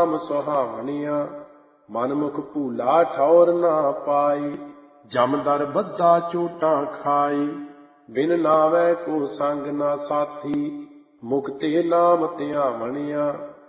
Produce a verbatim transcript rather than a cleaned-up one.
ਨਾਮ ਸੁਹਾਵਣੀਆਂ। ਮਨਮੁਖ ਭੂਲਾ ਠੌਰ ਨਾ ਪਾਈ, ਜਮਦਰ ਬੱਧਾ ਚੋਟਾਂ ਖਾਈ। ਬਿਨ ਨਾਵੈ ਕੋ ਸੰਗ ਨਾ ਸਾਥੀ, ਮੁਕਤੇ ਨਾਮ ਧਿਆਵਣੀਆਂ।